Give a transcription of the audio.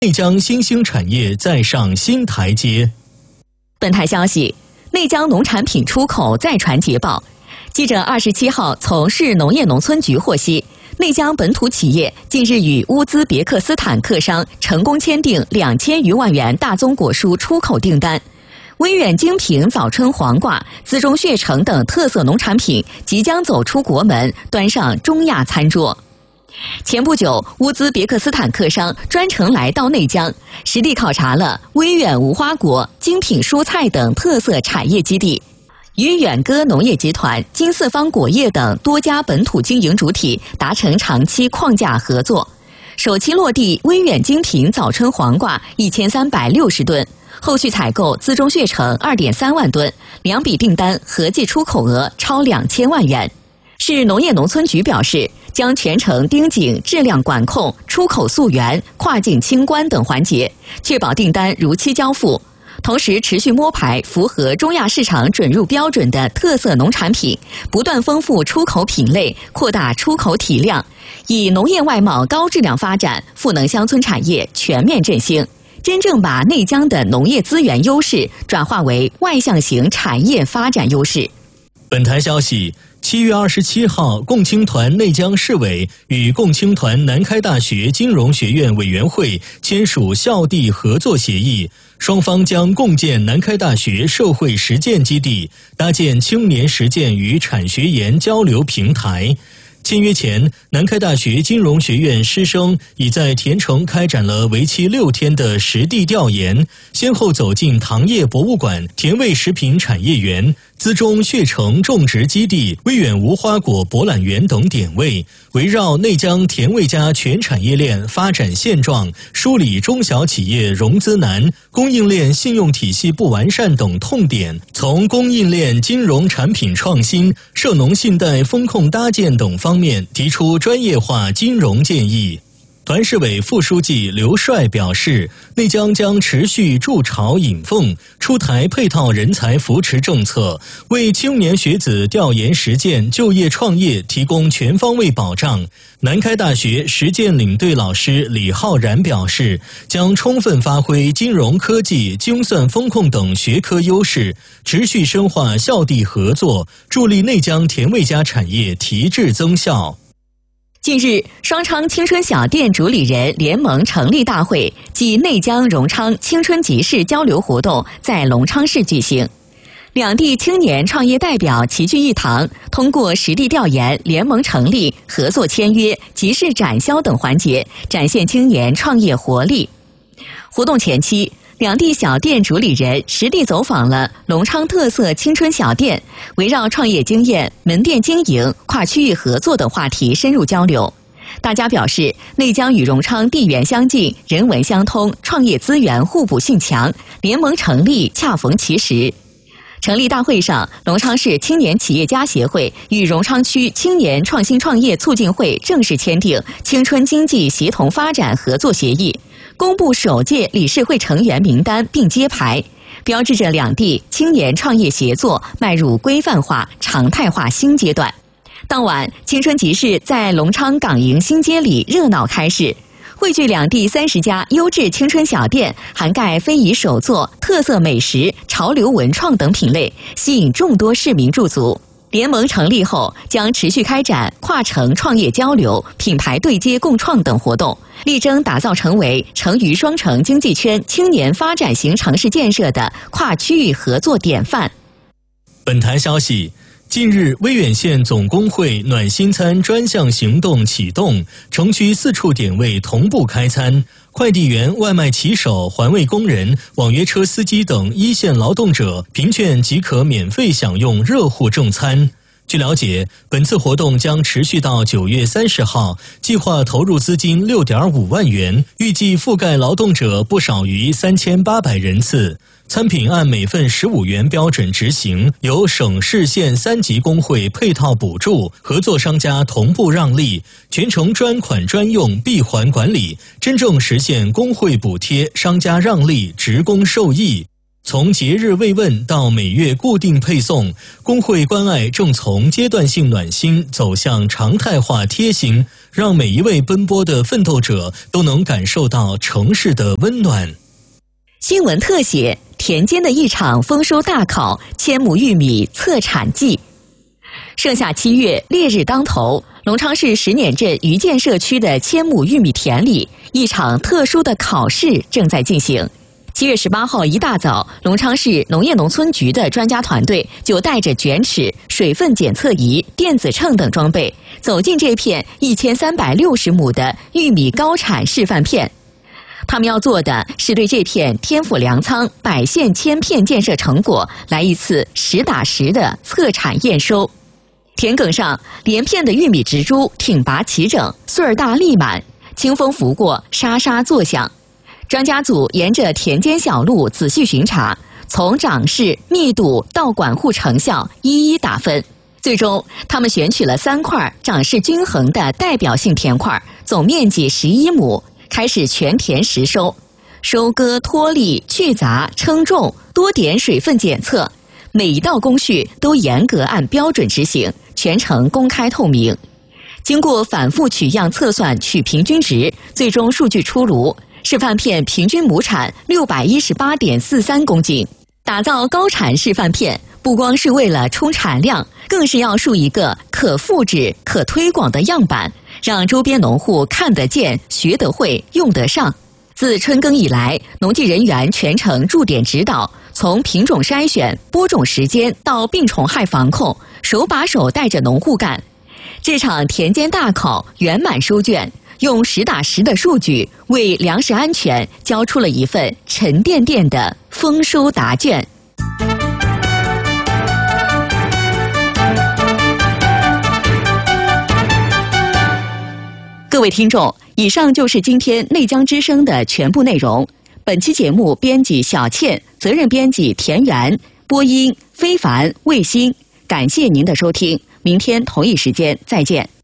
内江新兴产业再上新台阶。 本台消息，内江农产品出口再传捷报。记者27号从市农业农村局获悉，内江本土企业近日与乌兹别克斯坦客商成功签订2000余万元大宗果蔬出口订单。威远精品早春黄瓜、资中血橙等特色农产品即将走出国门，端上中亚餐桌。前不久，乌兹别克斯坦客商专程来到内江，实地考察了威远无花果、精品蔬菜等特色产业基地，与远歌农业集团、金四方果业等多家本土经营主体达成长期框架合作。首期落地威远精品早春黄瓜1360吨，后续采购资中血橙2.3万吨，两笔订单合计出口额超2000万元。市农业农村局表示，将全程盯紧质量管控、出口溯源、跨境清关等环节，确保订单如期交付。同时，持续摸排符合中亚市场准入标准的特色农产品，不断丰富出口品类，扩大出口体量，以农业外贸高质量发展赋能乡村产业全面振兴，真正把内江的农业资源优势转化为外向型产业发展优势。 本台消息，7月27号，共青团内江市委与共青团南开大学金融学院委员会签署校地合作协议，双方将共建南开大学社会实践基地，搭建青年实践与产学研交流平台。签约前，南开大学金融学院师生已在田城开展了为期6天的实地调研，先后走进糖业博物馆、甜味食品产业园、资中血橙种植基地、威远无花果博览园等点位，围绕内江甜味家全产业链发展现状，梳理中小企业融资难、供应链信用体系不完善等痛点，从供应链金融产品创新、涉农信贷风控搭建等方面提出专业化金融建议。团市委副书记刘帅表示，内江将持续筑巢引凤，出台配套人才扶持政策，为青年学子调研实践、就业创业提供全方位保障。南开大学实践领队老师李浩然表示，将充分发挥金融科技、精算风控等学科优势，持续深化校地合作，助力内江甜味家产业提质增效。 近日，双昌青春小店主理人联盟成立大会暨内江荣昌青春集市交流活动在龙昌市举行。两地青年创业代表齐聚一堂，通过实地调研、联盟成立、合作签约、集市展销等环节，展现青年创业活力。活动前期，两地小店主理人实地走访了龙昌特色青春小店，围绕创业经验、门店经营、跨区域合作等话题深入交流。大家表示，内江与荣昌地缘相近，人文相通，创业资源互补性强，联盟成立恰逢其时。成立大会上，龙昌市青年企业家协会与荣昌区青年创新创业促进会正式签订青春经济协同发展合作协议，公布首届理事会成员名单并揭牌，标志着两地青年创业协作迈入规范化、常态化新阶段。当晚，青春集市在龙昌港营新街里热闹开市，汇聚两地30家优质青春小店，涵盖非遗手作、特色美食、潮流文创等品类，吸引众多市民驻足。联盟成立后，将持续开展跨城创业交流、品牌对接共创等活动，力争打造成为成渝双城经济圈青年发展型城市建设的跨区域合作典范。 本台消息，近日，威远县总工会暖心餐专项行动启动，城区4处点位同步开餐，快递员、外卖骑手、环卫工人、网约车司机等一线劳动者凭券即可免费享用热乎正餐。据了解，本次活动将持续到9月30号，计划投入资金6.5万元，预计覆盖劳动者不少于3800人次。餐品按每份15元标准执行，由省市县3级工会配套补助，合作商家同步让利，全程专款专用闭环管理，真正实现工会补贴、商家让利、职工受益。从节日慰问到每月固定配送，工会关爱正从阶段性暖心走向常态化贴心， 让每一位奔波的奋斗者都能感受到城市的温暖。 新闻特写：田间的一场丰收大考，千亩玉米测产季。盛夏7月，烈日当头，隆昌市石碾镇余建社区的千亩玉米田里，一场特殊的考试正在进行。7月18号一大早，隆昌市农业农村局的专家团队就带着卷尺、水分检测仪、电子秤等装备，走进这片1360亩的玉米高产示范片。他们要做的是对这片天府粮仓100县千片建设成果来一次实打实的测产验收。田埂上连片的玉米植株挺拔齐整，穗儿大粒满，清风拂过，沙沙作响。专家组沿着田间小路仔细巡查，从长势、密度到管护成效一一打分。最终，他们选取了3块长势均衡的代表性田块，总面积11亩，开始全田实收。收割、脱粒、去杂、称重，多点水分检测，每一道工序都严格按标准执行，全程公开透明。经过反复取样测算取平均值，最终数据出炉。示范片平均亩产618.43公斤。打造高产示范片，不光是为了冲产量，更是要树一个可复制、可推广的样板，让周边农户看得见、学得会、用得上。自春耕以来，农技人员全程驻点指导，从品种筛选、播种时间到病虫害防控，手把手带着农户干。这场田间大考圆满收卷，用实打实的数据为粮食安全交出了一份沉甸甸的丰收答卷。各位听众，以上就是今天内江之声的全部内容。本期节目编辑小倩，责任编辑田园，播音非凡、卫星。感谢您的收听，明天同一时间再见。